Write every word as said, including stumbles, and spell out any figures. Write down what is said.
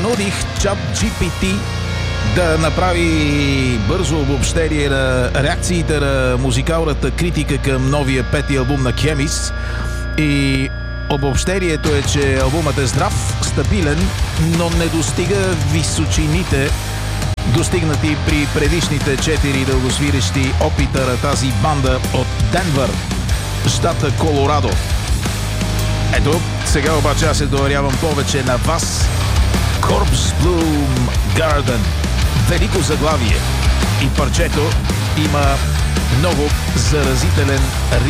Занудих чат джи пи ти да направи бързо обобщение на реакциите на музикалната критика към новия пети албум на Chemist. И обобщението е, че албумът е здрав, стабилен, но не достига височините, достигнати при предишните четири дългосвирещи опита на тази банда от Денвър, щата Колорадо. Ето, сега обаче аз се доверявам повече на вас. Corpse Bloom Garden. Велико заглавие. И парчето има много заразителен ритъм.